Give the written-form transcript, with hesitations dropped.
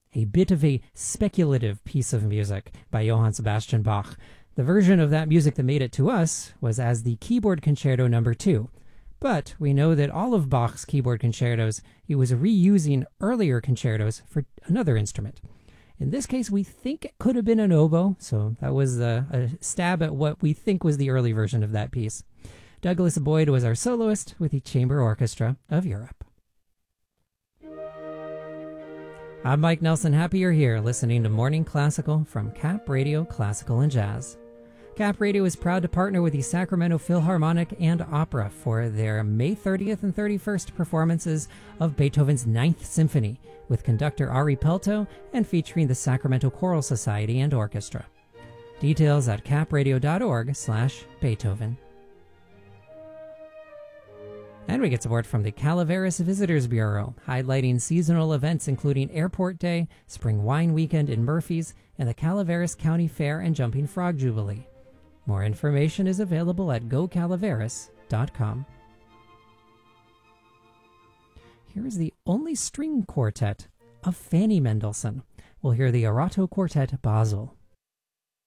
a bit of a speculative piece of music by Johann Sebastian Bach. The version of that music that made it to us was as the Keyboard Concerto No. 2. But we know that all of Bach's keyboard concertos, he was reusing earlier concertos for another instrument. In this case, we think it could have been an oboe, so that was a stab at what we think was the early version of that piece. Douglas Boyd was our soloist with the Chamber Orchestra of Europe. I'm Mike Nelson. Happy you're here listening to Morning Classical from Cap Radio Classical and Jazz. Cap Radio is proud to partner with the Sacramento Philharmonic and Opera for their May 30th and 31st performances of Beethoven's Ninth Symphony with conductor Ari Pelto and featuring the Sacramento Choral Society and Orchestra. Details at capradio.org/Beethoven. And we get support from the Calaveras Visitors Bureau, highlighting seasonal events including Airport Day, Spring Wine Weekend in Murphys, and the Calaveras County Fair and Jumping Frog Jubilee. More information is available at gocalaveras.com. Here is the only string quartet of Fanny Mendelssohn. We'll hear the Orato Quartet Basel.